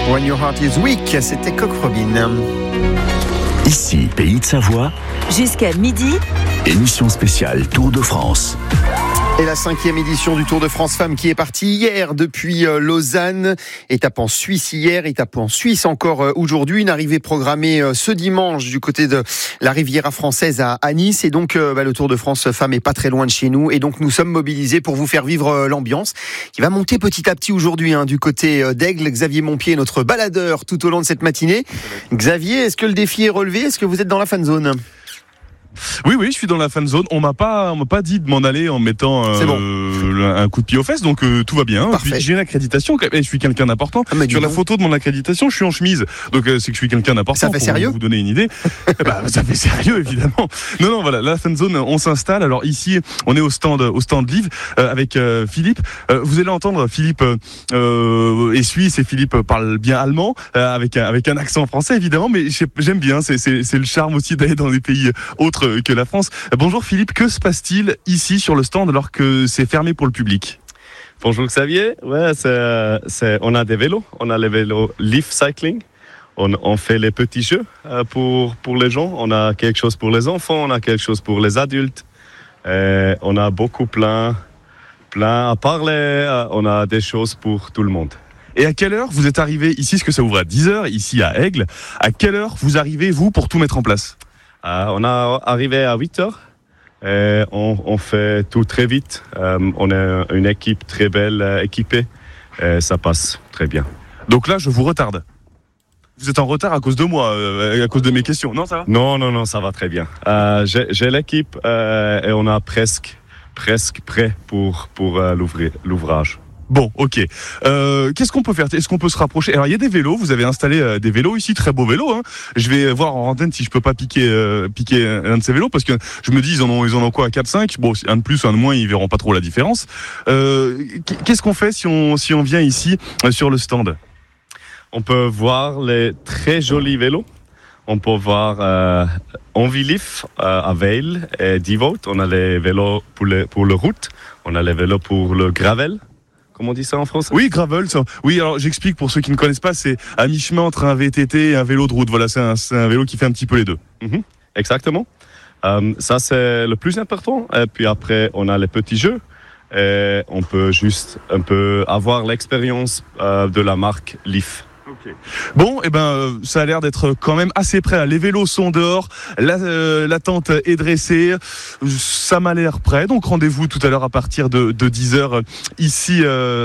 When Your Heart Is Weak, c'était Coq Robin. Ici, Pays de Savoie, jusqu'à midi, émission spéciale Tour de France. Et la 5e édition du Tour de France Femmes qui est partie hier depuis Lausanne. Étape en Suisse hier, étape en Suisse encore aujourd'hui. Une arrivée programmée ce dimanche du côté de la Riviera française à Nice. Et donc le Tour de France Femmes est pas très loin de chez nous. Et donc nous sommes mobilisés pour vous faire vivre l'ambiance qui va monter petit à petit aujourd'hui du côté d'Aigle. Xavier Montpied est notre baladeur tout au long de cette matinée. Xavier, est-ce que le défi est relevé ? Est-ce que vous êtes dans la fan zone ? Oui, je suis dans la fan zone. On m'a pas dit de m'en aller en mettant un coup de pied aux fesses, donc tout va bien. Parfait. Puis, j'ai une accréditation. Et je suis quelqu'un d'important. Sur la photo de mon accréditation, je suis en chemise, donc c'est que je suis quelqu'un d'important. Ça fait sérieux ? Pour vous donner une idée. Ça fait sérieux, évidemment. Non, voilà, la fan zone, on s'installe. Alors ici, on est au stand Live avec Philippe. Vous allez entendre Philippe est suisse et Philippe parle bien allemand avec un accent français évidemment, mais j'aime bien. C'est le charme aussi d'aller dans des pays autres que la France. Bonjour Philippe, que se passe-t-il ici sur le stand alors que c'est fermé pour le public ? Bonjour Xavier, on a des vélos, on a les vélos Leaf Cycling, on fait les petits jeux pour les gens, on a quelque chose pour les enfants, on a quelque chose pour les adultes, on a beaucoup plein à parler, on a des choses pour tout le monde. Et à quelle heure vous êtes arrivé ici ? Est-ce que ça ouvre à 10h ici à Aigle ? À quelle heure vous arrivez vous pour tout mettre en place ? On a arrivé à 8h. On fait tout très vite. On est une équipe très belle équipée. Ça passe très bien. Donc là, je vous retarde. Vous êtes en retard à cause de moi, à cause de mes questions. Non, ça va ? Non, ça va très bien. J'ai l'équipe et on a presque prêt pour l'ouvrage. Bon, ok. Qu'est-ce qu'on peut faire ? Est-ce qu'on peut se rapprocher ? Alors, il y a des vélos. Vous avez installé des vélos ici, très beaux vélos. Je vais voir en antenne si je peux pas piquer un de ces vélos parce que je me dis ils en ont quoi, 4-5 ? Bon, un de plus, un de moins, ils verront pas trop la différence. Qu'est-ce qu'on fait si on vient ici sur le stand ? On peut voir les très jolis vélos. On peut voir Envie-Leaf à Veil et Devote. On a les vélos pour le route. On a les vélos pour le gravel. Comment on dit ça en français ? Oui, gravel. Ça. Oui, alors j'explique pour ceux qui ne connaissent pas, c'est à mi-chemin entre un VTT et un vélo de route. Voilà, c'est un vélo qui fait un petit peu les deux. Exactement. Ça, c'est le plus important. Et puis après, on a les petits jeux. Et on peut juste un peu avoir l'expérience de la marque Leaf. Okay. Bon, ça a l'air d'être quand même assez prêt. Les vélos sont dehors, la tente est dressée, ça m'a l'air prêt. Donc rendez-vous tout à l'heure à partir de 10h ici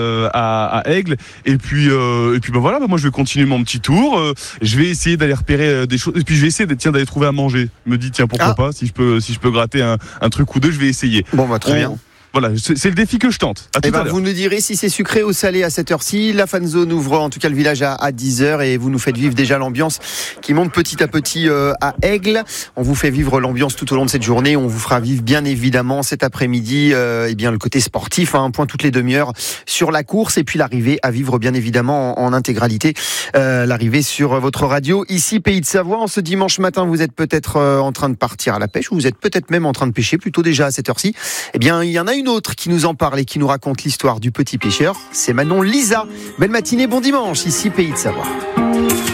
à Aigle. Et puis voilà, moi je vais continuer mon petit tour. Je vais essayer d'aller repérer des choses. Et puis je vais essayer d'aller trouver à manger. Je me dis pourquoi pas, si je peux gratter un truc ou deux, je vais essayer. Bon, très bien. Voilà, c'est le défi que je tente. À tout à l'heure. Vous nous direz si c'est sucré ou salé à cette heure-ci. La fan zone ouvre en tout cas le village à 10h et vous nous faites vivre déjà l'ambiance qui monte petit à petit à Aigle. On vous fait vivre l'ambiance tout au long de cette journée. On vous fera vivre bien évidemment cet après-midi le côté sportif, un point toutes les demi-heures sur la course et puis l'arrivée à vivre bien évidemment en intégralité. L'arrivée sur votre radio ici Pays de Savoie. En ce dimanche matin, vous êtes peut-être en train de partir à la pêche ou vous êtes peut-être même en train de pêcher plutôt déjà à cette heure-ci. Il y en a une autre qui nous en parle et qui nous raconte l'histoire du petit pêcheur, c'est Manon Lisa. Belle matinée, bon dimanche, ici Pays de Savoie.